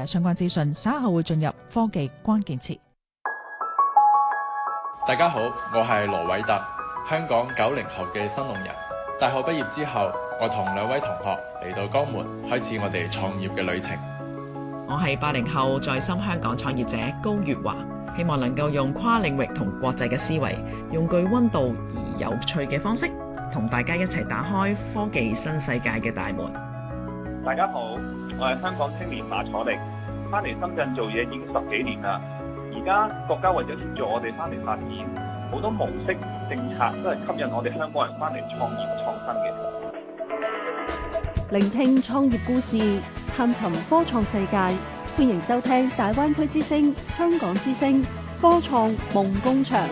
嘅相關資訊，稍後會進入科技關鍵詞。 大家好，我係羅偉特，香港90後嘅新農人。大學畢業之後，我同2位同學嚟到江門，開始我哋創業嘅旅程。 我係80後在深香港創業者高月華，希望能夠用跨領域同國際嘅思維，用具溫度而有趣嘅方式，同大家一齊打開科技新世界嘅大門。 大家好，我係香港青年馬楚力，翻嚟深圳做嘢已經10幾年啦。而家國家為咗協助我哋翻嚟發展，好多模式政策都係吸引我哋香港人翻嚟創業創新嘅。 聆聽創業故事，探尋科創世界，歡迎收聽大灣區之聲、香港之聲科創夢工場。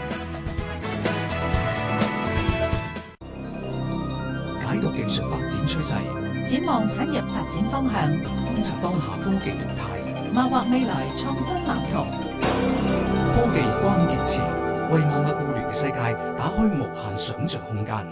解讀技術發展趨勢， 展望產業發展方向， 觀察當下科技動態， 謀劃未來創新藍圖。 科技關鍵詞，為萬物互聯嘅世界打開無限想像空間。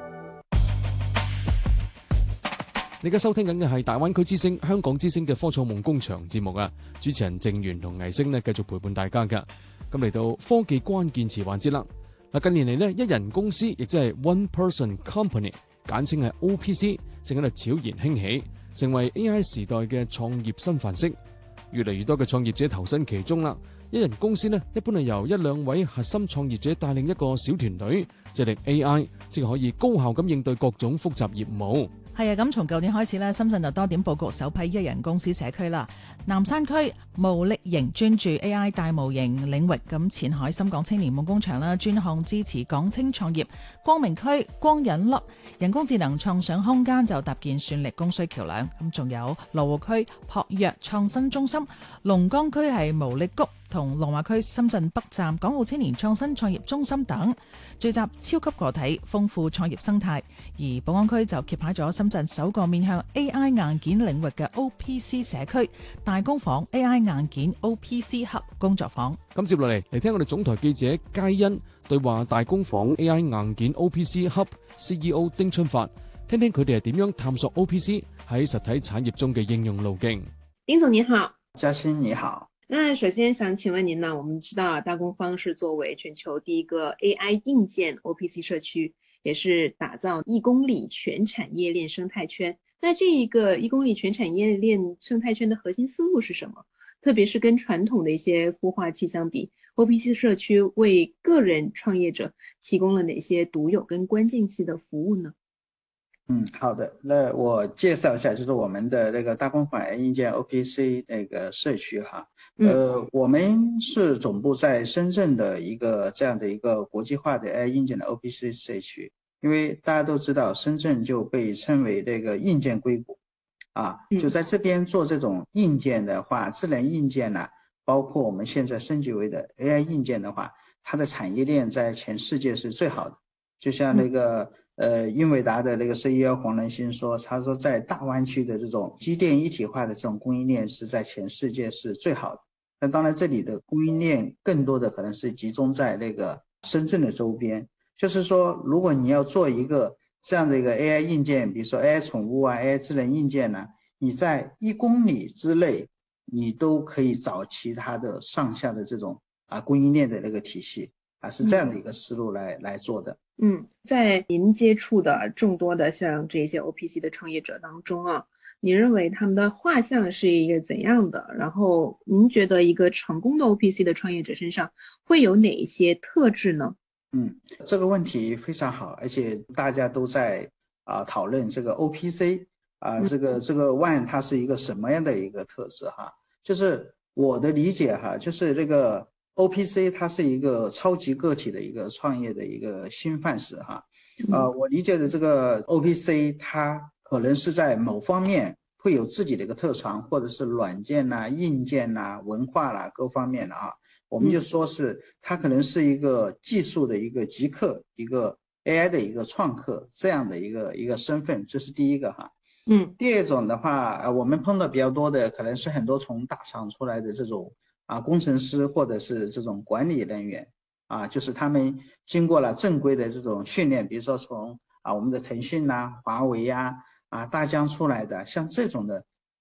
你而家收聽緊嘅係大灣區之聲、香港之聲嘅科創夢工場節目啊！主持人鄭源同倪星呢繼續陪伴大家噶。咁嚟到科技關鍵詞環節啦。嗱，近年嚟呢，一人公司亦即係 One Person Company， 簡稱係 OPC， 正喺度悄然興起，成為 AI 時代嘅創業新範式。越嚟越多嘅創業者投身其中啦。一人公司呢，一般係由1-2位核心創業者帶領一個小團隊，致力 AI， 即係可以高效咁應對各種複雜業務。 係啊，咁從舊年開始咧，深圳就多點佈局首批一人公司社區啦。南山區毛力營專注 AI 大模型領域，咁前海深港青年夢工場啦，專項支持港青創業。光明區光引粒人工智能創想空間就搭建算力供需橋梁。咁仲有羅湖區撲藥創新中心，龍崗區係毛力谷同龍華區深圳北站港澳青年創新創業中心等，聚集超級個體，豐富創業生態。而寶安區就揭牌咗深圳首個面向 AI 硬件領域嘅 OPC 社區大工房 AI 硬件 OPC Hub 工作坊。 咁接落嚟聽我哋總台記者佳欣對話大工房 AI 硬件 OPC Hub CEO 丁春發，聽聽佢哋係點樣探索 OPC 喺實體產業中嘅應用路徑。 丁總你好。 嘉欣你好。 那首先想請問您呢，我們知道大工坊是作為全球第一個 AI 硬件 OPC 社區，也是打造1公里全產業鏈生態圈。那這一個1公里全產業鏈生態圈的核心思路是什麼？特別是跟傳統的一些孵化器相比， OPC 社區為個人創業者提供了哪些獨有跟關鍵性的服務呢？ 好的，那我介紹一下，就是我們的那個大工坊硬件 OPC 那個社區哈。我們是總部在深圳的一個這樣的一個國際化的 AI 硬件的 OPC 社區，因為大家都知道深圳就被稱為那個硬件硅谷啊，就在這邊做這種硬件的話，智能硬件呢，包括我們現在升級為的 AI 硬件的話，它的產業鏈在全世界是最好的。就像那個英偉達的那個 CEO 黃仁勳說，他說在大灣區的這種機電一體化的這種供應鏈是在全世界是最好的。但當然這裡的供應鏈更多的可能是集中在那個深圳的周邊，就是說如果你要做一個這樣的一個 AI 硬件，比如說 AI 寵物啊 AI 智能硬件呢，你在1公里之內你都可以找其他的上下的這種供應鏈的那個體系是這樣的一個思路來做的。 在您接觸的眾多的像這些 OPC 的創業者當中啊，你認為他們的畫像是一個怎樣的？然後您覺得一個成功的 OPC 的創業者身上會有哪一些特質呢？ 這個問題非常好，而且大家都在討論這個 OPC 這個 One 它是一個什麼樣的一個特質哈？就是我的理解哈，就是這個 OPC 它是一個超級個體的一個創業的一個新範式哈。我理解的這個 OPC 它可能是在某方面會有自己的一個特長，或者是軟件啦、硬件啦、文化啦各方面的啊。我們就說是它可能是一個技術的一個極客，一個 AI 的一個創客這樣的一個身份，這是第一個哈。第二種的話，我們碰到比較多的可能是很多從大廠出來的這種工程師或者是這種管理人員就是他們經過了正規的這種訓練，比如說從我們的騰訊啊、華為啊、大疆出來的，像這種的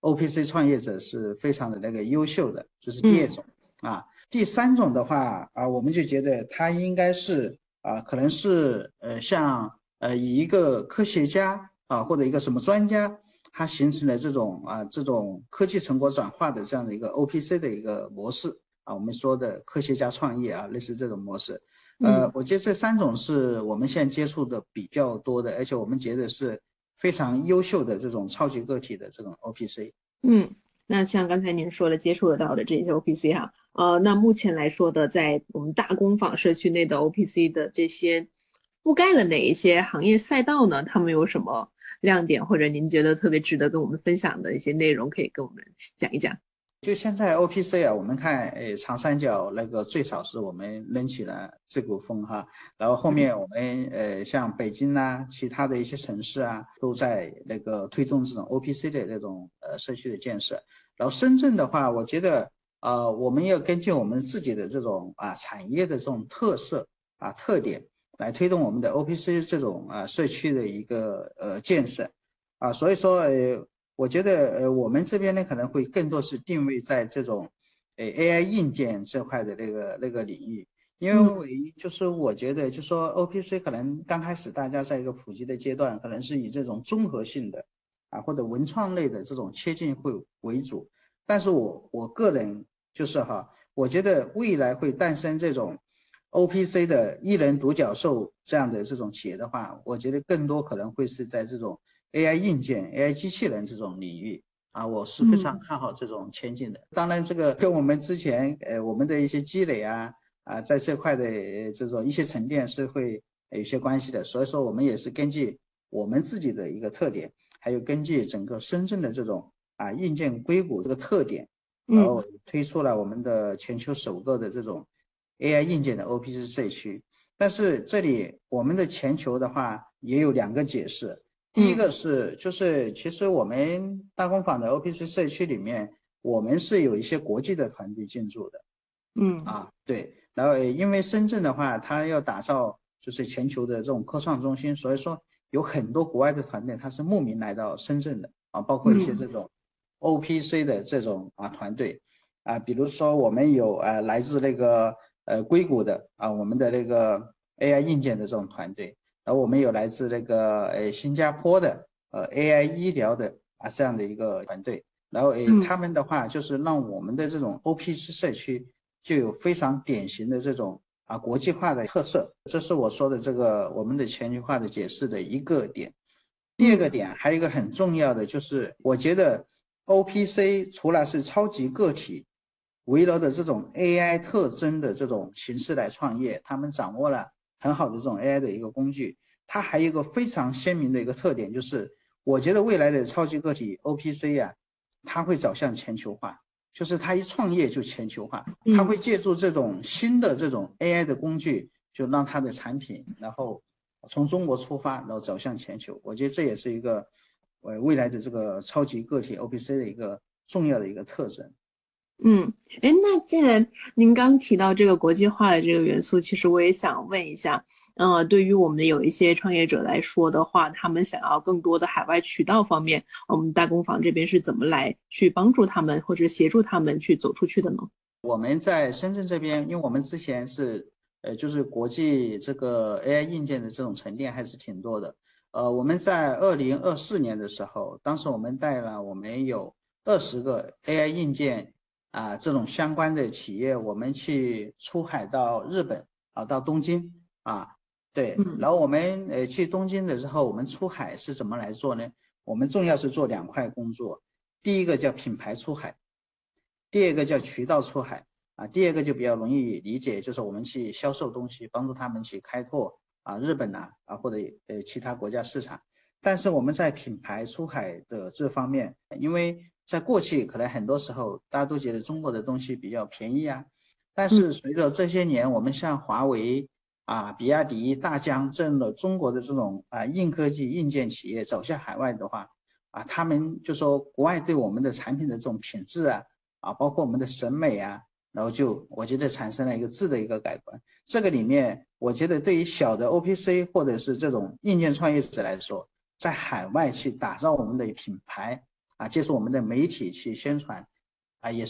OPC 创业者是非常的那个优秀的，这是第二种啊。第三种的话啊，我们就觉得他应该是可能是像以一个科学家或者一个什么专家，他形成了这种科技成果转化的这样的一个 OPC 的一个模式我们说的科学家创业类似这种模式。我觉得这三种是我们现在接触的比较多的，而且我们觉得是非常优秀的这种超级个体的这种 OPC。 那像刚才您说的接触得到的这些 OPC 那目前来说的，在我们大工坊社区内的 OPC 的这些覆盖了哪一些行业赛道呢？他们有什么亮点，或者您觉得特别值得跟我们分享的一些内容，可以跟我们讲一讲？ 就现在 OPC 我们看长三角那个最少是我们扔起了这股风然后后面我们像北京其他的一些城市都在那个推动这种 OPC 的这种社区的建设。然后深圳的话，我觉得我们要根据我们自己的这种产业的这种特色特点来推动我们的 OPC 这种社区的一个建设所以说我觉得我们这边呢可能会更多是定位在这种AI 硬件这块的那个领域，因为就是我觉得就是说 OPC 可能刚开始大家在一个普及的阶段，可能是以这种综合性的或者文创类的这种切进会为主，但是我个人就是我觉得未来会诞生这种 OPC 的一人独角兽这样的这种企业的话，我觉得更多可能会是在这种 AI 硬件 AI 机器人这种领域我是非常看好这种前景的。当然这个跟我们之前我们的一些积累在这块的这种一些沉淀是会有些关系的，所以说我们也是根据我们自己的一个特点，还有根据整个深圳的这种硬件硅谷这个特点，然后推出了我们的全球首个的这种 AI 硬件的 OPC 社区。但是这里我们的全球的话也有两个解释，第一个是就是其实我们大工坊的 OPC 社区里面，我们是有一些国际的团队进驻的，对，然后因为深圳的话，它要打造就是全球的这种科创中心，所以说有很多国外的团队它是慕名来到深圳的包括一些这种 OPC 的这种团队比如说我们有来自那个硅谷的我们的那个 AI 硬件的这种团队，然后我们有来自那个新加坡的AI 医疗的这样的一个团队，然后他们的话就是让我们的这种 OPC 社区就有非常典型的这种国际化的特色，这是我说的这个我们的全球化的解释的一个点。第二个点还有一个很重要的就是我觉得 OPC 除了是超级个体围绕的这种 AI 特征的这种形式来创业，他们掌握了很好的这种 AI 的一个工具，它还有一个非常鲜明的一个特点，就是我觉得未来的超级个体 OPC 它会走向全球化，就是它一创业就全球化，它会借助这种新的这种 AI 的工具，就让它的产品然后从中国出发，然后走向全球。我觉得这也是一个未来的这个超级个体 OPC 的一个重要的一个特征。 那既然您刚提到这个国际化的这个元素，其实我也想问一下，对于我们有一些创业者来说的话，他们想要更多的海外渠道方面，我们大工坊这边是怎么来去帮助他们或者协助他们去走出去的呢？ 我们在深圳这边，因为我们之前是就是国际这个 AI 硬件的这种沉淀还是挺多的。我们在2024年的时候，当时我们带了我们有20个 AI 硬件这种相关的企业，我们去出海到日本到东京对，然后我们去东京的时候，我们出海是怎么来做呢？我们重要是做2块工作，第一个叫品牌出海，第二个叫渠道出海第二个就比较容易理解，就是我们去销售东西，帮助他们去开拓日本或者其他国家市场。但是我们在品牌出海的这方面，因为在过去可能很多时候大家都觉得中国的东西比较便宜但是随着这些年我们像华为比亚迪、大疆这样的中国的这种硬科技硬件企业走向海外的话他们就说国外对我们的产品的这种品质包括我们的审美然后就我觉得产生了一个质的一个改观。这个里面我觉得对于小的 OPC 或者是这种硬件创业者来说，在海外去打造我们的品牌借助我们的媒体去宣传也是